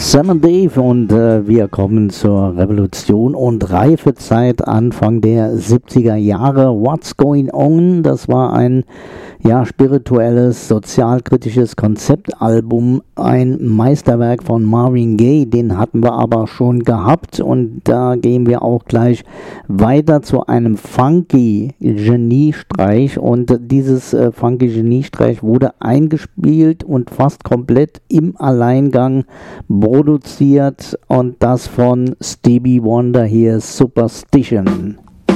Sam und Dave und wir kommen zur Revolution und Reifezeit Anfang der 70er Jahre. What's Going On? Das war ein spirituelles, sozialkritisches Konzeptalbum, ein Meisterwerk von Marvin Gaye, den hatten wir aber schon gehabt und da gehen wir auch gleich weiter zu einem funky Geniestreich und dieses funky Geniestreich wurde eingespielt und fast komplett im Alleingang produziert und das von Stevie Wonder hier, Superstition.